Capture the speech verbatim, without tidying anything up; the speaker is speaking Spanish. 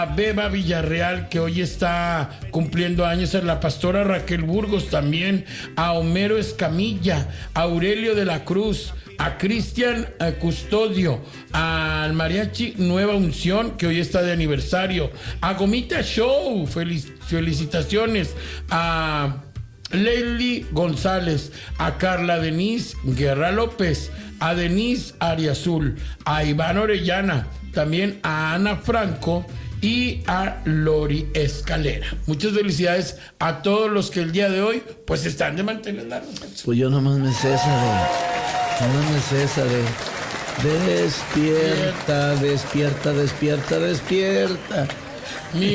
A Beba Villarreal, que hoy está cumpliendo años, a la pastora Raquel Burgos también, a Homero Escamilla, a Aurelio de la Cruz, a Cristian Custodio, al Mariachi Nueva Unción, que hoy está de aniversario, a Gomita Show, felic- felicitaciones, a Leili González, a Carla Denise Guerra López, a Denise Ariazul, a Iván Orellana, también a Ana Franco y a Lori Escalera. Muchas felicidades a todos los que el día de hoy pues están de mantener largos. Pues yo nomás me sé esa de... Nomás me sé esa de... Despierta, despierta, despierta, despierta.